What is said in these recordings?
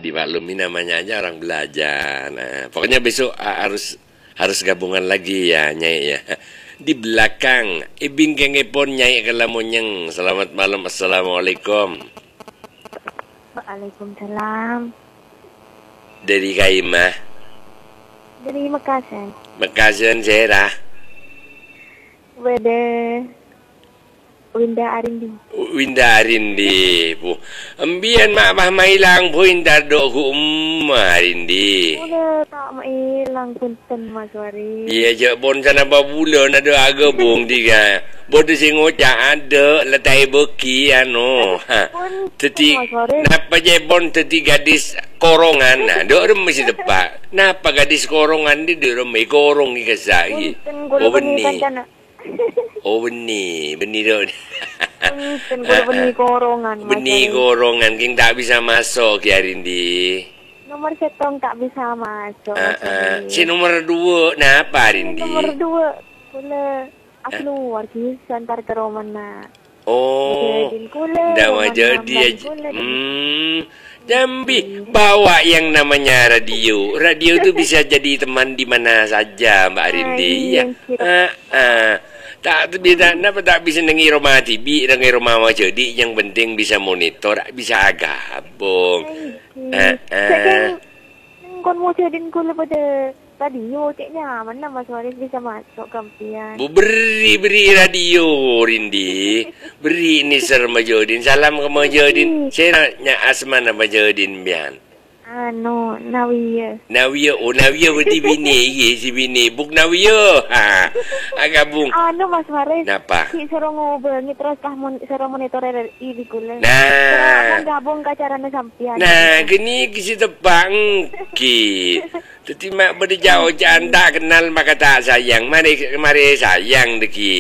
dimaklumi namanya aja orang belajar. Nah, pokoknya besok harus gabungan lagi ya, Nyai ya. Di belakang, ibing kengepon Nyai kelamonyeng. Selamat malam, assalamualaikum. Waalaikumsalam. Dari Kaimah? Dari Mekasan. Mekasan Serah. Wede Winda Arindi. Winda Arindi, bu. Ambian mak bah mailang po Winda do ku Arindi. Udah tak mailang punten Mas Wari. Iya je bon sana babulan ada aga bung tiga. Bodoh sing ngocak ada letai beki anu. Ha. Teti napa je bon teti gadis korongan nah. Dok rem mesti tepak. Napa gadis korongan di remai korong ni kesai. Oh benih. Oh benih dok. Benih korongan. Benih korongan king tak bisa masuk ya Rindi. Nomor setong tak bisa masuk. Si nomor 2 napa Rindi? Nomor 2 kula aku luar kisah antar ke Romana. Oh. Dah mau jadi aja. Jambi bawa yang namanya radio. Radio itu bisa jadi teman di mana saja Mbak Rindi. Ya. Tak beda, kenapa tak bisa dengi rumah TV, dengi rumah jadi yang penting bisa monitor, bisa gabung. Kon mau jadiin kula pada radio, cek nyaman lah Mas Waris bisa masuk kampian. Beri radio Rindi, beri ini ser Majodin, salam ke Majodin. Saya nak asman Majodin bian. Nawia, oh Nawia berarti bini, si bini, buk Nawia. Ha, gabung. Mas Waris. Napa? Si suruh ngobrolin terus suruh monitor RRI di kula. Nah, gabung ke acara sampian. Nah, gini kisi tebang ki. Teti mak berjauh anda kenal maka tak sayang. Mari sayang deki.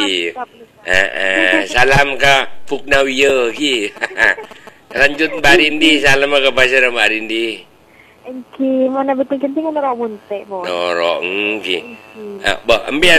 Salam ke Buk Nawia ki. Lanjut Mbak Rindi, salam ke pasar Mbak Rindi. Engki, mana betul kenting norok munte po. Norok engki. Bah, ambian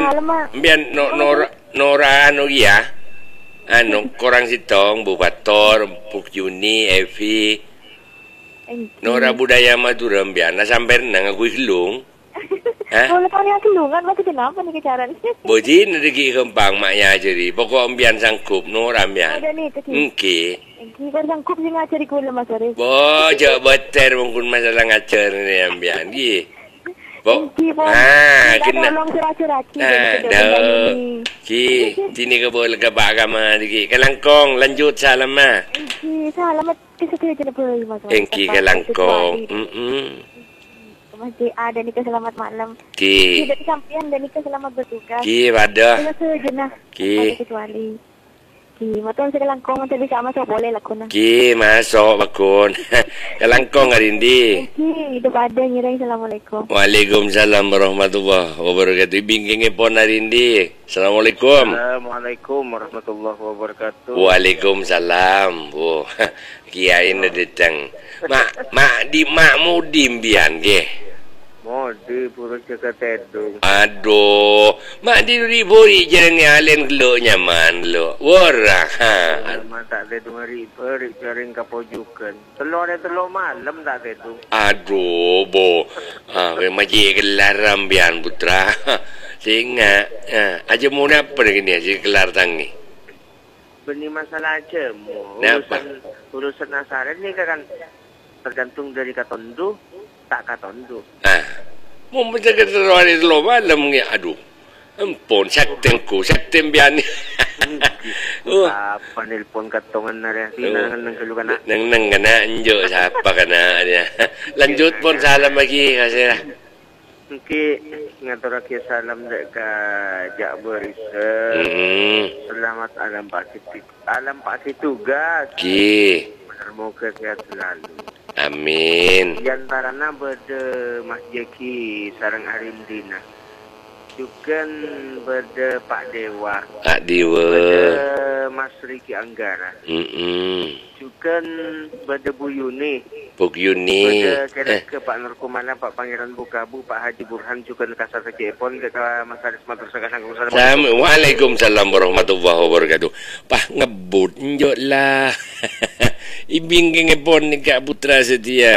Nora anu ya. Anu korang sitong Bu Bator, Buk Yuni, Evi. Nora budaya Madura ambian, sampai nang aku hilung. Boleh kau yang kelungan, maka kenapa nih kecaran? Bojin ada ki kempang maknya jadi. Pokok ambian sangkup Nora ambian. Ada nih kecil. Engki. Kau sangkup sih ngajari kula Mas Waris. Bojo beter mungkin masalah ngajar ni ambian ki. Kena tolong seraci-raci. Ki, sini ke boleh ke agama ki. Kelangkong, lanjut salam mah. Ki, salamat kisah je boleh Mas Waris. Engki kelangkong. Masih ada nikah selamat malam. Ki. Tidak sampian dan nikah selamat bertugas. Ki pada. Sejenah. Ki. Kecuali. Ki, matang saya kelangkong nanti bisa masuk boleh lakuna. Ki, masuk bakun. Kelangkong Arindi. Ki, itu pada nyerang. Assalamualaikum. Waalaikumsalam warahmatullahi wabarakatuh. Bingking pon Arindi. Assalamualaikum. Assalamualaikum warahmatullahi wabarakatuh. Waalaikumsalam. Oh, kiai datang. Mak mudim bian ke. Modi purus jaga tedung. Aduh, mak di ribori jalan alen gelo nyaman lo. Wara ha. Mak tak tedung hari perik jaring kapojukan. Telur malam tak tedung. Aduh, bo. Maji gelaram bian putra. Singa. Aja mau apa lagi ni si gelar tang ni. Benih masalah aja mu. Urusan asaran ni kan tergantung dari katondu. Tak katondu. Mau menjaga terlalu itu malam ni. Aduh, ampun saktem bian. Apa nelpon katongan na rin? Nang kelukan na. Nang kena anjo siapa kena dia. Lanjut pun salam lagi kasih lah. Mungkin ngatur lagi salam dekat Jak Berisa. Selamat alam Pak tugas. Ki. Semoga sehat selalu. Amin. Di antaranya berda Mas Jeki sarang Arindina. Juga berda Pak Dewa. Berda Mas Riki Anggara. Juga berda Bu Yuni. Berda ke Pak Nurkumana, Pak Pangeran Bukabu, Pak Haji Burhan juga Kasar Kecepon, ke Mas Haris Madrasah Kasanggung. Waalaikumsalam warahmatullahi wabarakatuh. Pak ngebut njot lah. Ibing ngepon ni Kak Putra Setia.